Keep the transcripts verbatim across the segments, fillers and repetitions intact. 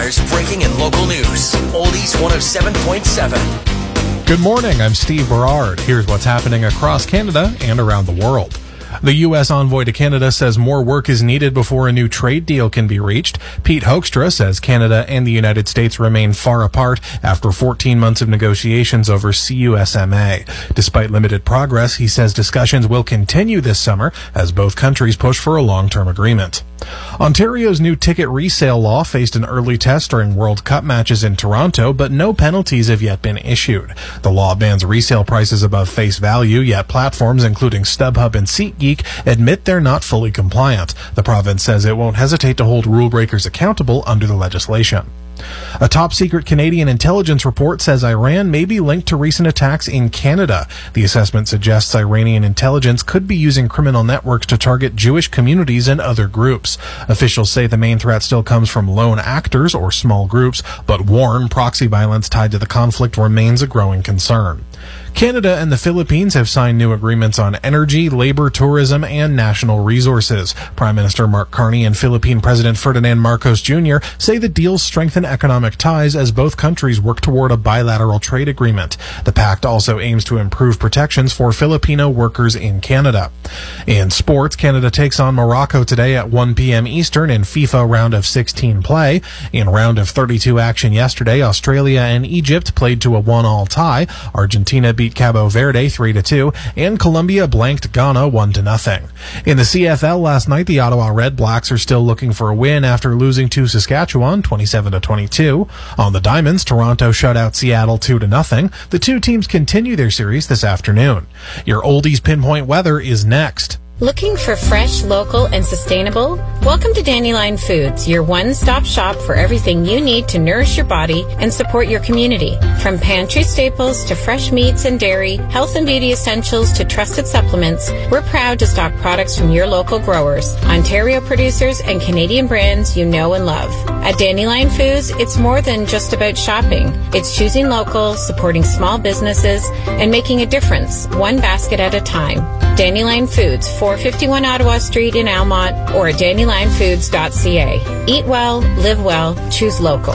Pryor's breaking and local news. Oldies one oh seven point seven. Good morning, I'm Steve Berard. Here's what's happening across Canada and around the world. The U S envoy to Canada says more work is needed before a new trade deal can be reached. Pete Hoekstra says Canada and the United States remain far apart after fourteen months of negotiations over C U S M A. Despite limited progress, he says discussions will continue this summer as both countries push for a long-term agreement. Ontario's new ticket resale law faced an early test during World Cup matches in Toronto, but no penalties have yet been issued. The law bans resale prices above face value, yet platforms including StubHub and SeatGeek admit they're not fully compliant. The province says it won't hesitate to hold rule breakers accountable under the legislation. A top-secret Canadian intelligence report says Iran may be linked to recent attacks in Canada. The assessment suggests Iranian intelligence could be using criminal networks to target Jewish communities and other groups. Officials say the main threat still comes from lone actors or small groups, but warn proxy violence tied to the conflict remains a growing concern. Canada and the Philippines have signed new agreements on energy, labor, tourism, and national resources. Prime Minister Mark Carney and Philippine President Ferdinand Marcos Junior say the deals strengthen economic ties as both countries work toward a bilateral trade agreement. The pact also aims to improve protections for Filipino workers in Canada. In sports, Canada takes on Morocco today at one p.m. Eastern in FIFA round of sixteen play. In round of thirty-two action yesterday, Australia and Egypt played to a one-all tie. Argentina beat Cabo Verde three to two, and Colombia blanked Ghana one to nothing. In the C F L last night, the Ottawa Red Blacks are still looking for a win after losing to Saskatchewan twenty-seven to twenty-two. On the Diamonds, Toronto shut out Seattle two to nothing. The two teams continue their series this afternoon. Your Oldies Pinpoint weather is next. Looking for fresh, local, and sustainable? Welcome to Dandelion Foods, your one-stop shop for everything you need to nourish your body and support your community. From pantry staples to fresh meats and dairy, health and beauty essentials to trusted supplements, we're proud to stock products from your local growers, Ontario producers, and Canadian brands you know and love. At Dandelion Foods, it's more than just about shopping. It's choosing local, supporting small businesses, and making a difference, one basket at a time. Dandelion Foods, four fifty-one Ottawa Street in Almont, or at dandelion foods dot c a. Eat well, live well, choose local.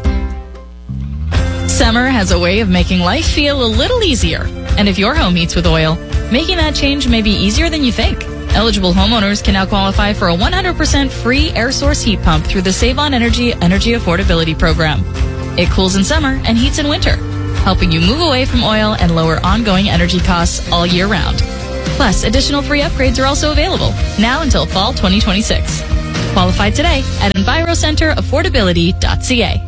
Summer has a way of making life feel a little easier. And if your home heats with oil, making that change may be easier than you think. Eligible homeowners can now qualify for a one hundred percent free air source heat pump through the Save on Energy Energy Affordability Program. It cools in summer and heats in winter, helping you move away from oil and lower ongoing energy costs all year round. Plus, additional free upgrades are also available, now until fall twenty twenty-six. Qualify today at enviro center affordability dot c a.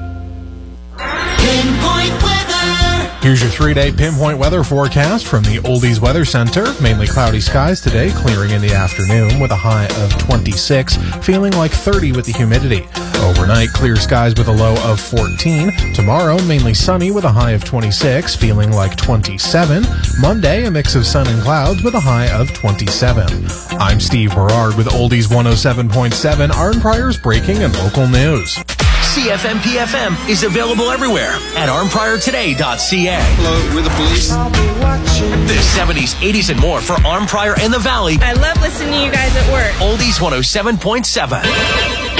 Pinpoint weather. Here's your three-day Pinpoint weather forecast from the Oldies Weather Center. Mainly cloudy skies today, clearing in the afternoon with a high of twenty-six, feeling like thirty with the humidity. Overnight, clear skies with a low of fourteen. Tomorrow, mainly sunny with a high of twenty-six, feeling like twenty-seven. Monday, a mix of sun and clouds with a high of twenty-seven. I'm Steve Berard with Oldies one oh seven point seven, Arn Pryor's breaking and local news. C F M P F M is available everywhere at arm pryor today dot c a. Hello, we're the police. The seventies, eighties, and more for Arm Pryor and the Valley. I love listening to you guys at work. Oldies one oh seven point seven.